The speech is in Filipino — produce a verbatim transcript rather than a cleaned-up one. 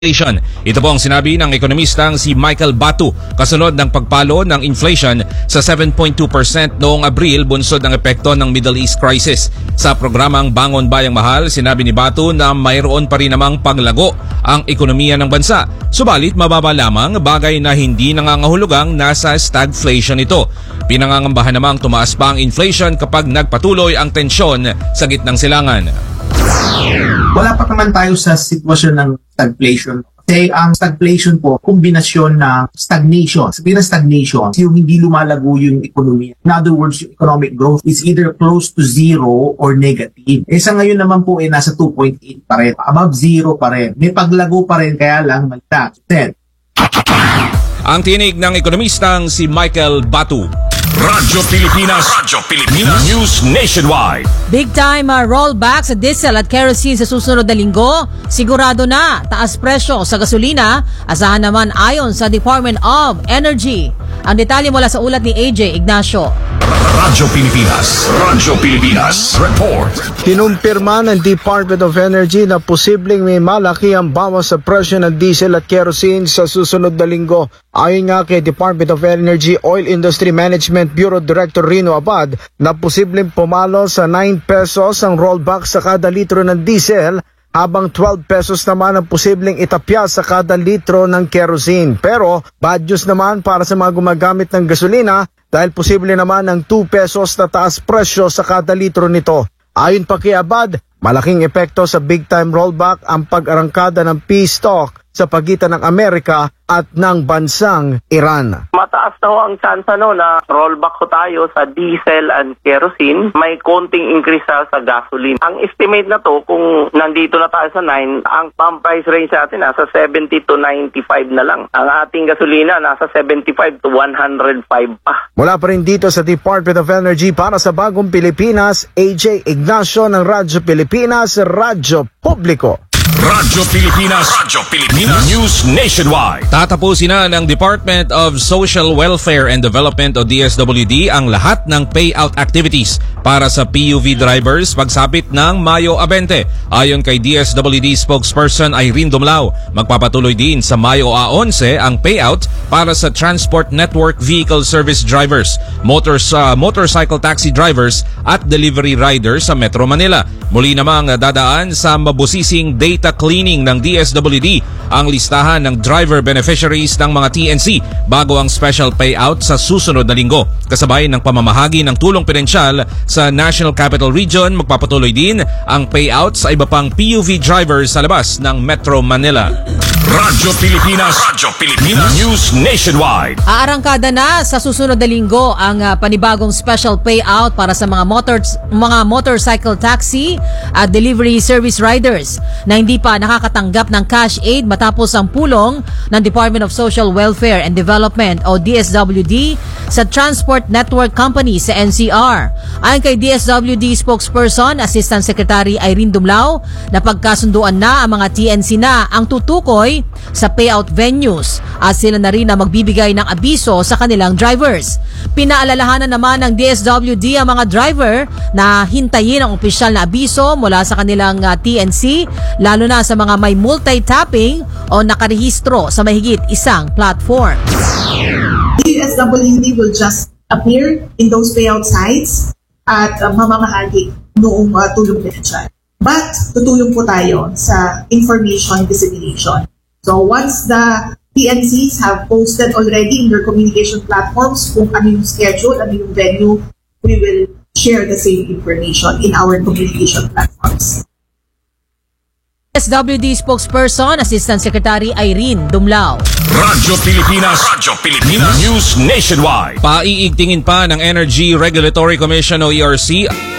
inflation. Ito po ang sinabi ng ekonomistang si Michael Batu kasunod ng pagpalo ng inflation sa seven point two percent noong Abril bunsod ng epekto ng Middle East crisis. Sa programang Bangon Bayang Mahal, sinabi ni Batu na mayroon pa rin namang paglago ang ekonomiya ng bansa. Subalit mababa lamang, bagay na hindi nangangahulugang nasa stagflation ito. Pinangangambahan namang tumaas pa ang inflation kapag nagpatuloy ang tensyon sa gitnang silangan. Wala pa naman tayo sa sitwasyon ng stagflation. Kasi ang stagflation po, kombinasyon ng stagnation. Sabihin na stagnation, yung hindi lumalago yung ekonomiya. In other words, yung economic growth is either close to zero or negative. Eh sa ngayon naman po, eh, nasa two point eight pa rin. Above zero pa rin. May paglago pa rin, kaya lang magta. Then, ang tinig ng ekonomistang si Michael Batu. Radyo Pilipinas, Radyo Pilipinas, News Nationwide. Big time uh, rollback sa diesel at kerosene sa susunod na linggo. Sigurado na taas presyo sa gasolina. Asahan naman ayon sa Department of Energy. Ang detalye mula sa ulat ni A J Ignacio. Radyo Pilipinas, Radyo Pilipinas, report. Kinumpirma ng Department of Energy na posibleng may malaki ang bawas sa presyo ng diesel at kerosene sa susunod na linggo. Ayon nga kay Department of Energy Oil Industry Management Bureau Director Rino Abad na posibleng pumalo sa nine pesos ang rollback sa kada litro ng diesel habang twelve pesos naman ang posibleng itapya sa kada litro ng kerosene. Pero bad news naman para sa mga gumagamit ng gasolina dahil posible naman ang two pesos na taas presyo sa kada litro nito. Ayon pa kay Abad, malaking epekto sa big time rollback ang pag-arangkada ng peace talk sa pagitan ng Amerika at ng bansang Iran. Mataas na ho ang chance no, na rollback ho tayo sa diesel and kerosene. May konting increase sa, sa gasoline. Ang estimate na to, kung nandito na tayo sa nine, ang pump price range natin nasa seventy to ninety-five na lang. Ang ating gasolina nasa seventy-five to one hundred five pa. Mula pa rin dito sa Department of Energy para sa Bagong Pilipinas, A J Ignacio ng Radyo Pilipinas, Radyo Publiko. Radyo Pilipinas, Radyo Pilipinas, News Nationwide. Tatapusin na ng Department of Social Welfare and Development o D S W D ang lahat ng payout activities para sa P U V drivers pagsapit ng Mayo twenty. Ayon kay D S W D spokesperson Irene Dumlao, magpapatuloy din sa Mayo eleven ang payout para sa Transport Network Vehicle Service drivers, motors, uh, motorcycle taxi drivers at delivery riders sa Metro Manila. Muli namang dadaan sa mabusising data cleaning ng D S W D ang listahan ng driver beneficiaries ng mga T N C bago ang special payout sa susunod na linggo. Kasabay ng pamamahagi ng tulong pinansyal sa National Capital Region, magpapatuloy din ang payout sa iba pang P U V drivers sa labas ng Metro Manila. Radyo Pilipinas, Radyo Pilipinas, News Nationwide. Aarangkada na sa susunod na linggo ang uh, panibagong special payout para sa mga motors, mga motorcycle taxi at delivery service riders na hindi pa nakakatanggap ng cash aid matapos ang pulong ng Department of Social Welfare and Development o D S W D sa Transport Network Company sa N C R. Ayon kay D S W D spokesperson, Assistant Secretary Irene Dumlao, na pagkasunduan na ang mga T N C na ang tutukoy sa payout venues at sila na rin na magbibigay ng abiso sa kanilang drivers. Pinaalalahanan naman ng D S W D ang mga driver na hintayin ang opisyal na abiso mula sa kanilang uh, T N C, lalo na sa mga may multi-tapping o nakarehistro sa mahigit isang platform. D S W D will just appear in those payout sites at uh, mamamahagi noong uh, tulong pinansyal. But tutulong po tayo sa information dissemination. So once the T N Cs have posted already in their communication platforms kung ano yung schedule, ano yung venue, we will share the same information in our communication platforms. D S W D spokesperson, Assistant Secretary Irene Dumlao. Radyo Pilipinas, Radyo Pilipinas, News Nationwide. Paiigtingin pa ng Energy Regulatory Commission o E R C